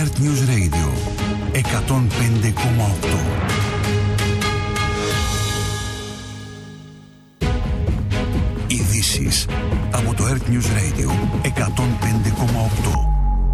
Earth News Radio 105,8. Ειδήσεις από το Earth News Radio 105,8.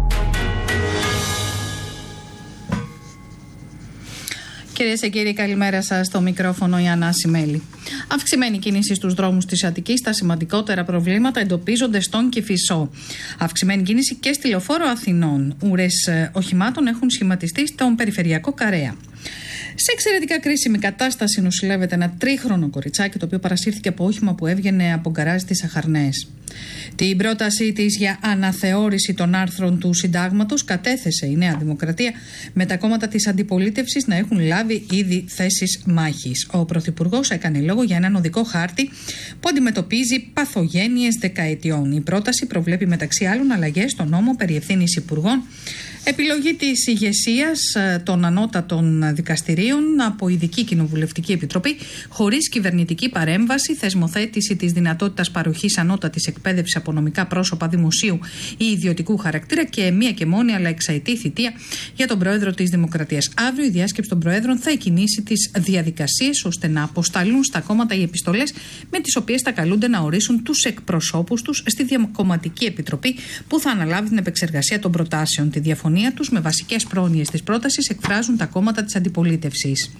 Κυρίες και κύριοι, καλημέρα σας. Στο μικρόφωνο η Ανά Σιμέλη. Αυξημένη κίνηση στους δρόμους της Αττικής. Τα σημαντικότερα προβλήματα εντοπίζονται στον Κηφισό. Αυξημένη κίνηση και στη Λεωφόρο Αθηνών. Ουρές οχημάτων έχουν σχηματιστεί στον περιφερειακό Καρέα. Σε εξαιρετικά κρίσιμη κατάσταση νοσηλεύεται ένα 3χρονο κοριτσάκι, το οποίο παρασύρθηκε από όχημα που έβγαινε από γκαράζ της Αχαρνές. Την πρότασή της για αναθεώρηση των άρθρων του Συντάγματος κατέθεσε η Νέα Δημοκρατία, με τα κόμματα της αντιπολίτευσης να έχουν λάβει ήδη θέσεις μάχης. Ο Πρωθυπουργός έκανε λόγο για έναν οδικό χάρτη που αντιμετωπίζει παθογένειες δεκαετιών. Η πρόταση προβλέπει μεταξύ άλλων αλλαγές στον νόμο περί ευθύνης υπουργών, επιλογή της ηγεσίας των ανώτατων δικαστηρίων από ειδική κοινοβουλευτική επιτροπή χωρίς κυβερνητική παρέμβαση, θεσμοθέτηση της δυνατότητας παροχής ανώτατης εκπαίδευσης από νομικά πρόσωπα δημοσίου ή ιδιωτικού χαρακτήρα και μία και μόνη αλλά εξαετή θητεία για τον Πρόεδρο της Δημοκρατίας. Αύριο η διάσκεψη των Προέδρων θα εκκινήσει τις διαδικασίες ώστε να αποσταλούν στα κόμματα οι επιστολές με τις οποίες θα καλούνται να ορίσουν τους εκπροσώπους τους στη Διακομματική Επιτροπή που θα αναλάβει την επεξεργασία των προτάσεων. Τη διαφωνία τους με βασικές πρόνοιες της πρότασης εκφράζουν τα κόμματα της αντιπολίτευσης.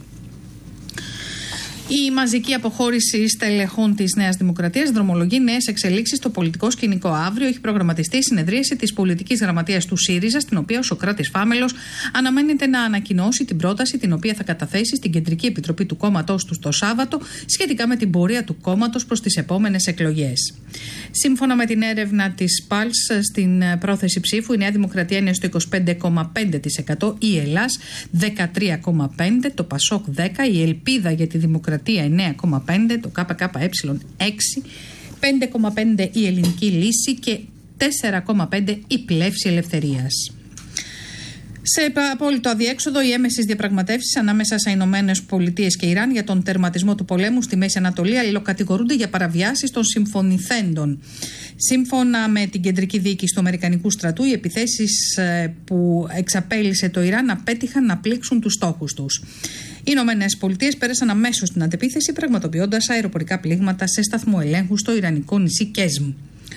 Η μαζική αποχώρηση στελεχών της Νέας Δημοκρατίας δρομολογεί νέες εξελίξεις στο πολιτικό σκηνικό. Αύριο έχει προγραμματιστεί η συνεδρίαση της πολιτικής γραμματείας του ΣΥΡΙΖΑ, στην οποία ο Σωκράτης Φάμελος αναμένεται να ανακοινώσει την πρόταση την οποία θα καταθέσει στην Κεντρική Επιτροπή του κόμματός του το Σάββατο σχετικά με την πορεία του κόμματος προς τις επόμενες εκλογές. Σύμφωνα με την έρευνα της ΠΑΛΣ στην πρόθεση ψήφου, η Νέα Δημοκρατία είναι στο 25,5%, η Ελλάς 13,5%, το ΠΑΣΟΚ 10%, η Ελπίδα για τη Δημοκρατία 9,5%, το ΚΚΕ 6%, 5,5% η Ελληνική Λύση και 4,5% η Πλεύση Ελευθερίας. Σε απόλυτο αδιέξοδο, οι έμεσες διαπραγματεύσεις ανάμεσα σε Ηνωμένες Πολιτείες και Ιράν για τον τερματισμό του πολέμου στη Μέση Ανατολή αλληλοκατηγορούνται για παραβιάσεις των συμφωνηθέντων. Σύμφωνα με την κεντρική διοίκηση του Αμερικανικού στρατού, οι επιθέσεις που εξαπέλυσε το Ιράν απέτυχαν να πλήξουν τους στόχους τους. Οι Ηνωμένες Πολιτείες πέρασαν αμέσως στην αντεπίθεση, πραγματοποιώντας αεροπορικά πλήγματα σε σταθμό ελέγχου στο ιρανικό νησί Κέσμ.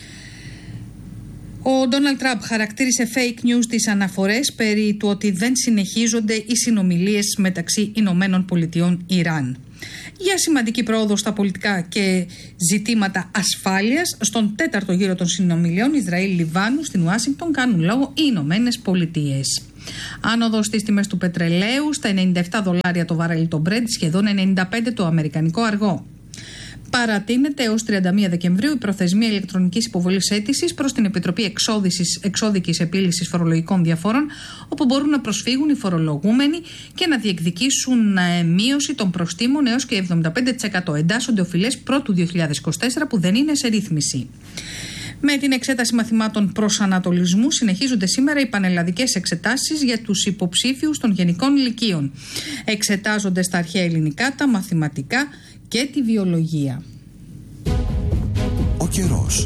Ο Ντόναλντ Τραμπ χαρακτήρισε fake news τις αναφορές περί του ότι δεν συνεχίζονται οι συνομιλίες μεταξύ Ηνωμένων Πολιτειών Ιράν. Για σημαντική πρόοδο στα πολιτικά και ζητήματα ασφάλειας, στον 4ο γύρο των συνομιλιών Ισραήλ-Λιβάνου στην Ουάσιγκτον κάνουν λόγο οι Ηνωμένες Πολιτείες. Άνοδος στις τιμές του πετρελαίου στα $97 το βαρέλι το Brent, σχεδόν 95 το αμερικανικό αργό. Παρατείνεται έως 31 Δεκεμβρίου η προθεσμία ηλεκτρονικής υποβολής αίτησης προς την Επιτροπή Εξώδικης Επίλυσης Φορολογικών Διαφόρων, όπου μπορούν να προσφύγουν οι φορολογούμενοι και να διεκδικήσουν μείωση των προστίμων έως και 75%. Εντάσσονται οφειλές πρώτου 2024 που δεν είναι σε ρύθμιση. Με την εξέταση μαθημάτων προσανατολισμού συνεχίζονται σήμερα οι πανελλαδικές εξετάσεις για τους υποψήφιους των γενικών λυκείων. Εξετάζονται στα αρχαία ελληνικά, τα μαθηματικά και τη βιολογία. Ο καιρός.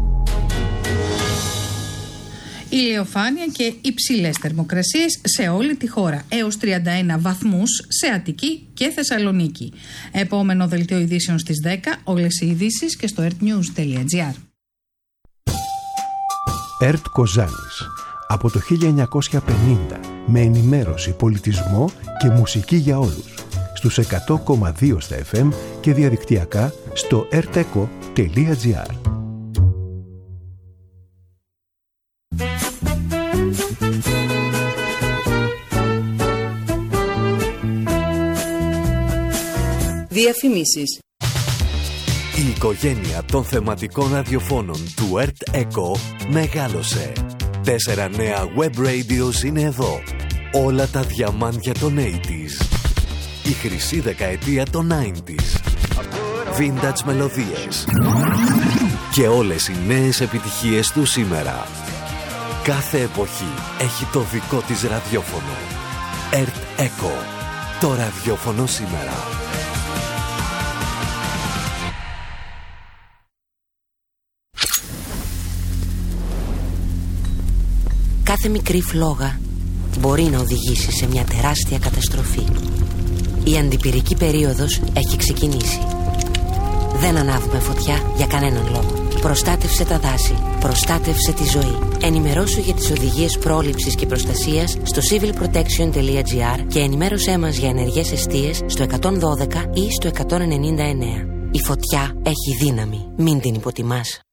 Ηλιοφάνεια και υψηλές θερμοκρασίες σε όλη τη χώρα, έως 31 βαθμούς σε Αττική και Θεσσαλονίκη. Επόμενο δελτίο ειδήσεων στις 10, όλες οι ειδήσεις και στο earthnews.gr. ΕΡΤ Κοζάνης. Από το 1950, με ενημέρωση, πολιτισμό και μουσική για όλους. Στους 100,2 στα FM και διαδικτυακά στο rteco.gr. Διαφημίσεις. Η οικογένεια των θεματικών ραδιοφώνων του ΕΡΤ-ΕΚΟ μεγάλωσε. 4 νέα web radios είναι εδώ. Όλα τα διαμάντια των 80s. Η χρυσή δεκαετία των 90s. Vintage μελωδίες. Και όλες οι νέες επιτυχίες του σήμερα. Κάθε εποχή έχει το δικό της ραδιόφωνο. ΕΡΤ-ΕΚΟ. Το ραδιόφωνο σήμερα. Κάθε μικρή φλόγα μπορεί να οδηγήσει σε μια τεράστια καταστροφή. Η αντιπυρική περίοδος έχει ξεκινήσει. Δεν ανάβουμε φωτιά για κανέναν λόγο. Προστάτευσε τα δάση, προστάτευσε τη ζωή. Ενημερώσου για τις οδηγίες πρόληψης και προστασίας στο civilprotection.gr και ενημέρωσέ μας για ενεργές εστίες στο 112 ή στο 199. Η φωτιά έχει δύναμη, μην την υποτιμάς.